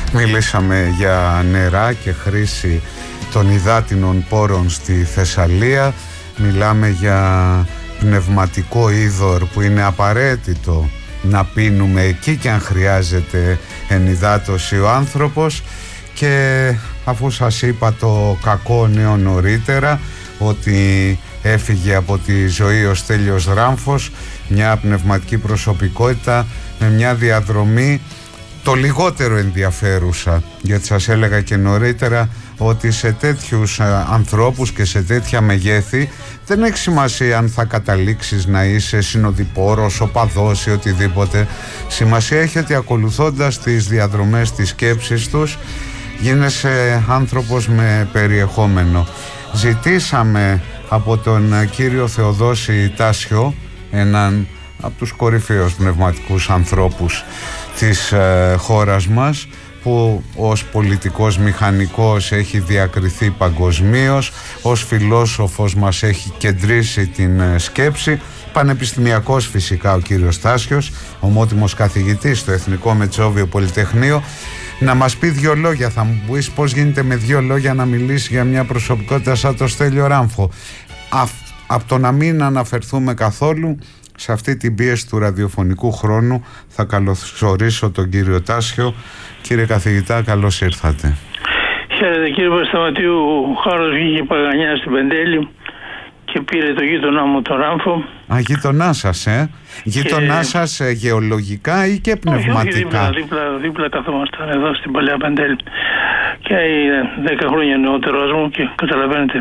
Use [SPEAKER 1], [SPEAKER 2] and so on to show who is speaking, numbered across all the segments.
[SPEAKER 1] Μιλήσαμε για νερά και χρήση των υδάτινων πόρων στη Θεσσαλία. Μιλάμε για πνευματικό είδωρ που είναι απαραίτητο να πίνουμε εκεί και αν χρειάζεται ενυδάτωση ο άνθρωπος. Και αφού σας είπα το κακό νέο νωρίτερα, ότι έφυγε από τη ζωή ο Στέλιος Ράμφος, μια πνευματική προσωπικότητα με μια διαδρομή το λιγότερο ενδιαφέρουσα, γιατί σας έλεγα και νωρίτερα ότι σε τέτοιους ανθρώπους και σε τέτοια μεγέθη δεν έχει σημασία αν θα καταλήξεις να είσαι συνοδοιπόρος, οπαδός ή οτιδήποτε. Σημασία έχει ότι ακολουθώντας τις διαδρομές της σκέψης τους γίνεσαι άνθρωπος με περιεχόμενο. Ζητήσαμε από τον κύριο Θεοδόση Τάσιο, έναν από τους κορυφαίους πνευματικούς ανθρώπους της χώρας μας, που ως πολιτικός μηχανικός έχει διακριθεί παγκοσμίως, ως φιλόσοφος μας έχει κεντρήσει την σκέψη, πανεπιστημιακός φυσικά ο κύριος Τάσιος, ομότιμος καθηγητής στο Εθνικό Μετσόβιο Πολυτεχνείο. Να μας πει δύο λόγια, θα μου πεις πώς γίνεται με δύο λόγια να μιλήσει για μια προσωπικότητα σαν το Στέλιο Ράμφο. Από το να μην αναφερθούμε καθόλου σε αυτή την πίεση του ραδιοφωνικού χρόνου, θα καλωσορίσω τον κύριο Τάσιο. Κύριε καθηγητά, καλώς ήρθατε.
[SPEAKER 2] Χαίρετε κύριε Παπασταματίου. Ο Χάρος βγήκε παγανιά στην Πεντέλη και πήρε το γείτονά μου τον Ράμφο.
[SPEAKER 1] Α, γείτονά σας, Γείτονά σας γεωλογικά ή και πνευματικά?
[SPEAKER 2] Όχι, δίπλα καθόμασταν εδώ στην Παλαιά Πεντέλη. Και 10 χρόνια νεότερος μου και καταλαβαίνετε,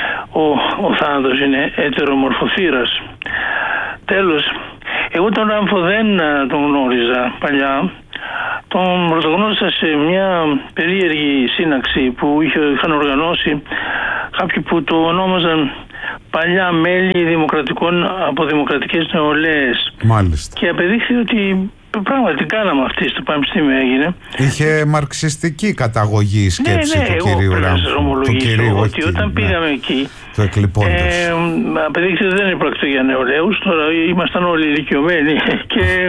[SPEAKER 2] ο θάνατος είναι έτερομορφοθύρας. Τέλος, εγώ τον Ράμφο δεν τον γνώριζα παλιά. Τον πρωτογνώρισα σε μια περίεργη σύναξη που είχαν οργανώσει κάποιοι που το ονόμαζαν παλιά μέλη δημοκρατικών από δημοκρατικές νεολαίες.
[SPEAKER 1] Μάλιστα.
[SPEAKER 2] Και απεδείχθη ότι πράγματι κάναμε αυτή στο πανεπιστήμιο έγινε.
[SPEAKER 1] Είχε μαρξιστική καταγωγή η σκέψη του κυρίου Ράμφου.
[SPEAKER 2] Του κυρίου, ότι όταν πήγαμε εκεί,
[SPEAKER 1] το εκλειπώντας,
[SPEAKER 2] απεδείχθη ότι δεν πρόκειται για νεολαίους. Τώρα ήμασταν όλοι ηλικιωμένοι και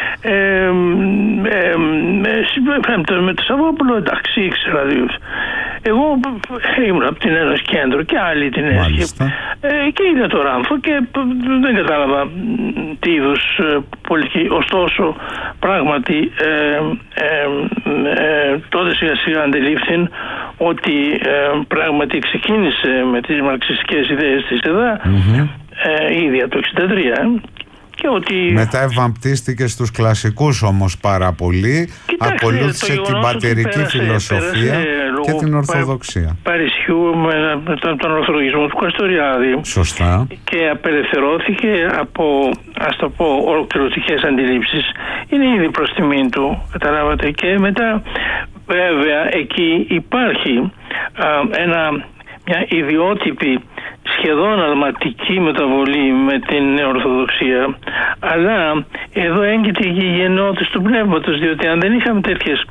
[SPEAKER 2] με το Σαββόπουλο εντάξει ήξερα δύο. Εγώ ήμουν από την Ένωση Κέντρο και άλλοι την Ένωση και είδα το Ράμφο και δεν κατάλαβα τι είδους πολιτική. Ωστόσο πράγματι τότε σιγά σιγά αντιλήφθη ότι πράγματι ξεκίνησε με τις μαρξιστικές ιδέες της ΕΔΑ ήδη από το 1963 και ότι...
[SPEAKER 1] Μετά ευαμπτίστηκε στους κλασικούς όμως πάρα πολύ. Ακολούθησε την πατερική φιλοσοφία και την Ορθοδοξία.
[SPEAKER 2] Παρισιού με τον Ορθοδοξισμό του Καστοριάδη.
[SPEAKER 1] Σωστά.
[SPEAKER 2] Και απελευθερώθηκε από, ας το πω, ολοκληρωτικές αντιλήψεις. Είναι ήδη προς τιμήν του, καταλάβατε. Και μετά βέβαια εκεί υπάρχει μια ιδιότυπη σχεδόν αλματική μεταβολή με την Ορθοδοξία, αλλά εδώ έγκυται και η γενναιότητα του πνεύματος, διότι αν δεν είχαμε τέτοιες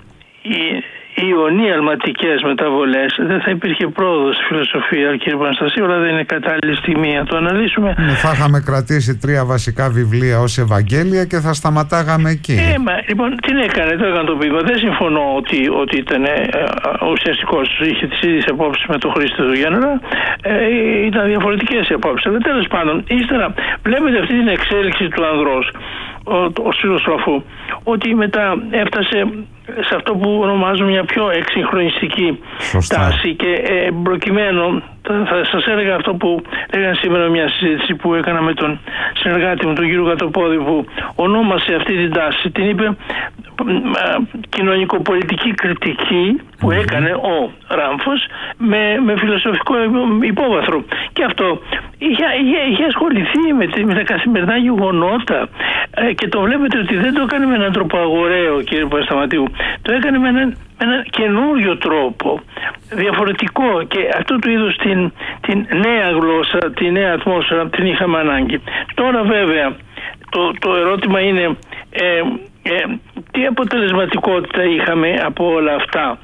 [SPEAKER 2] ιονί αλματικές μεταβολές δεν θα υπήρχε πρόοδος στη φιλοσοφία, κύριε Παναστασίου, αλλά δεν είναι κατάλληλη στιγμή να το αναλύσουμε.
[SPEAKER 1] Θα είχαμε κρατήσει 3 βασικά βιβλία ως Ευαγγέλια και θα σταματάγαμε εκεί.
[SPEAKER 2] Λοιπόν, τι έκανε, το έκανε το πείγμα. Δεν συμφωνώ ότι ήταν ουσιαστικός, είχε τις ίδιες απόψεις με τον Χρήστο του Γιάννενα, ήταν διαφορετικές οι απόψεις. Αλλά τέλος πάντων, ύστερα βλέπετε αυτή την εξέλιξη του ανδρός, ο Σύλλος Ραφού, ότι μετά έφτασε σε αυτό που ονομάζουμε μια πιο εξυγχρονιστική τάση και προκειμένου θα σας έλεγα αυτό που έκανα σήμερα μια συζήτηση που έκανα με τον συνεργάτη μου τον κύριο Κατοπόδη, που ονόμασε αυτή την τάση, την είπε κοινωνικοπολιτική κριτική που έκανε ο Ράμφος με φιλοσοφικό υπόβαθρο, και αυτό είχε ασχοληθεί με τα καθημερινά γεγονότα και το βλέπετε ότι δεν το έκανε με έναν τρόπο αγοραίο, κύριε Παπασταματίου, το έκανε με έναν καινούριο τρόπο, διαφορετικό, και αυτού του είδους την νέα γλώσσα, τη νέα ατμόσφαιρα την είχαμε ανάγκη. Τώρα βέβαια το ερώτημα είναι τι αποτελεσματικότητα είχαμε από όλα αυτά,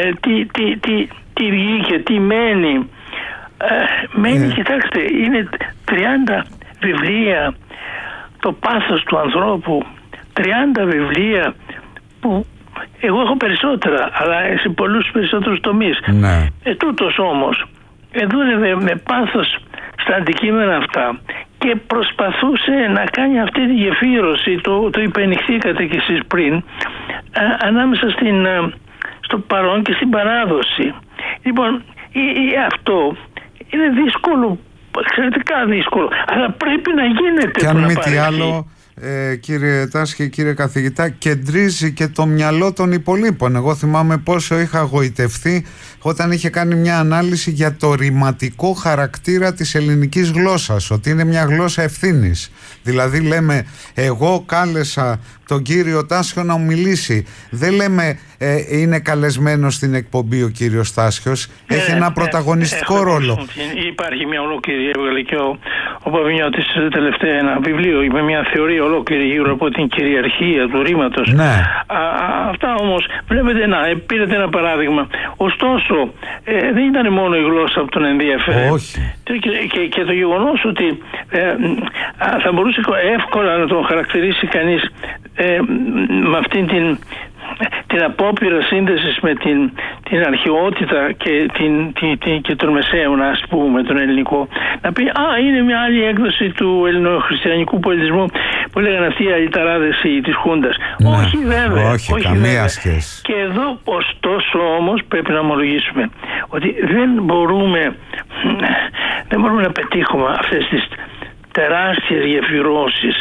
[SPEAKER 2] τι βγήκε, τι μένει. Κοιτάξτε, είναι 30 βιβλία, το πάθος του ανθρώπου, 30 βιβλία που Εγώ έχω περισσότερα, αλλά σε πολλούς περισσότερους τομείς.
[SPEAKER 1] Ναι.
[SPEAKER 2] Τούτος όμως δούλευε με πάθος στα αντικείμενα αυτά και προσπαθούσε να κάνει αυτή τη γεφύρωση, το υπενηχθήκατε κι εσείς πριν, ανάμεσα στο παρόν και στην παράδοση. Λοιπόν, αυτό είναι δύσκολο, εξαιρετικά δύσκολο, αλλά πρέπει να γίνεται.
[SPEAKER 1] Και αν μη τι άλλο, κύριε Τάσχη, κύριε καθηγητά, κεντρίζει και το μυαλό των υπολείπων. Εγώ θυμάμαι πόσο είχα γοητευτεί όταν είχε κάνει μια ανάλυση για το ρηματικό χαρακτήρα της ελληνικής γλώσσας, ότι είναι μια γλώσσα ευθύνης. Δηλαδή λέμε, εγώ κάλεσα τον κύριο Τάσιο να μου μιλήσει. Δεν λέμε είναι καλεσμένος στην εκπομπή ο κύριος Τάσιος. Έχει ένα πρωταγωνιστικό ρόλο.
[SPEAKER 2] Υπάρχει μια ολόκληρη, έβγαλε και ο Παβινιώτης τελευταία ένα βιβλίο με μια θεωρία ολόκληρη γύρω από την κυριαρχία του ρήματος.
[SPEAKER 1] Ναι.
[SPEAKER 2] Αυτά όμως, βλέπετε, πήρατε ένα παράδειγμα. Ωστόσο, δεν ήταν μόνο η γλώσσα που τον ενδιαφέρε.
[SPEAKER 1] Όχι.
[SPEAKER 2] Και το γεγονός ότι θα μπορούσε εύκολα να τον χαρακτηρίσει κανείς με αυτήν την απόπειρα σύνδεσης με την αρχαιότητα και τον μεσαίωνα, ας πούμε, τον ελληνικό, να πει είναι μια άλλη έκδοση του ελληνοχριστιανικού πολιτισμού που λέγανε αυτοί οι αλυταράδες της Χούντας. Ναι, όχι βέβαια.
[SPEAKER 1] Όχι καμία σχέση.
[SPEAKER 2] Και εδώ ωστόσο όμως πρέπει να ομολογήσουμε ότι δεν μπορούμε να πετύχουμε αυτές τις τεράστιες γεφυρώσεις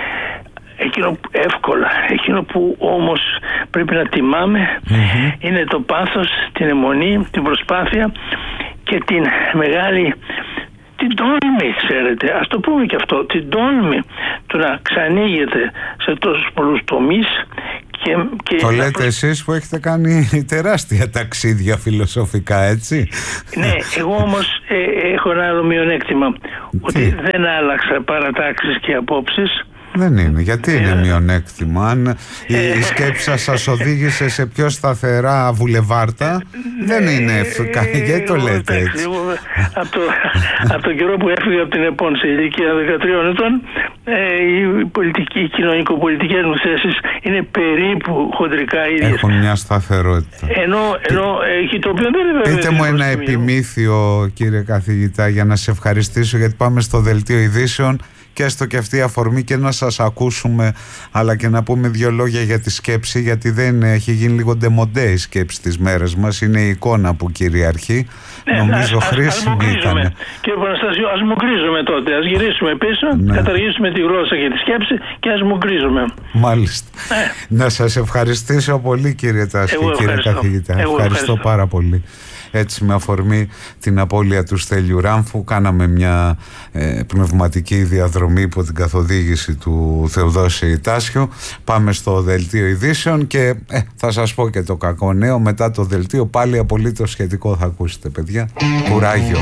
[SPEAKER 2] εκείνο που όμως πρέπει να τιμάμε είναι το πάθος, την αιμονή, την προσπάθεια και την μεγάλη την τόλμη, ξέρετε, ας το πούμε και αυτό, την τόλμη του να ξανοίγεται σε τόσους πολλούς τομείς.
[SPEAKER 1] Το λέτε εσείς που έχετε κάνει τεράστια ταξίδια φιλοσοφικά, έτσι.
[SPEAKER 2] Ναι, εγώ όμως έχω ένα άλλο μειονέκτημα, ότι δεν άλλαξα παρατάξεις και απόψεις.
[SPEAKER 1] Δεν είναι. Γιατί είναι μειονέκτημα? Αν η σκέψη σας οδήγησε σε πιο σταθερά βουλεβάρτα, δεν είναι ευκαιρία. Γιατί το λέτε έτσι?
[SPEAKER 2] Από τον καιρό που έφυγε από την ΕΠΟΝ σε ηλικία 13 ετών, οι κοινωνικο-πολιτικές μου θέσεις είναι περίπου χοντρικά ίδιες.
[SPEAKER 1] Έχουν μια σταθερότητα.
[SPEAKER 2] Ενώ το οποίο δεν είναι βέβαια.
[SPEAKER 1] Πείτε μου ένα επιμήθειο, κύριε καθηγητά, για να σε ευχαριστήσω, γιατί πάμε στο δελτίο ειδήσεων και έστω και αυτή η αφορμή και να σας ακούσουμε, αλλά και να πούμε δύο λόγια για τη σκέψη, γιατί δεν έχει γίνει λίγο ντεμοντέ η σκέψη τις μέρες μας. Είναι η εικόνα που κυριαρχεί. Νομίζω χρήσιμη ήταν.
[SPEAKER 2] Κύριε Παναστάσιο, ας μου γκρίζουμε τότε. Ας γυρίσουμε πίσω, καταργήσουμε τη γλώσσα και τη σκέψη και ας μου γκρίζουμε.
[SPEAKER 1] Μάλιστα. Να σας ευχαριστήσω πολύ, κύριε Τάσχη, κύριε καθηγητά. Ευχαριστώ πάρα πολύ. Έτσι, με αφορμή την απώλεια του Στέλιου Ράμφου, κάναμε μια πνευματική διαδρομή υπό την καθοδήγηση του Θεοδόση Τάσιου. Πάμε στο δελτίο ειδήσεων και θα σας πω και το κακό νέο. Μετά το δελτίο πάλι απολύτως σχετικό θα ακούσετε, παιδιά. Κουράγιο.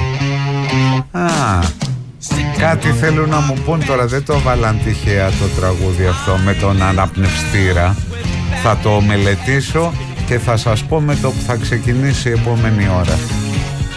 [SPEAKER 1] Κάτι θέλουν να μου πούν τώρα, δεν το βάλαν τυχαία το τραγούδι αυτό με τον αναπνευστήρα. Θα το μελετήσω και θα σας πω με το που θα ξεκινήσει η επόμενη ώρα.